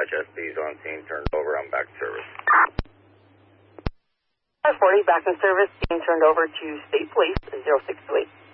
SP's on scene, turned over, I'm back to service. 540, back in service, being turned over to State Police, 0628.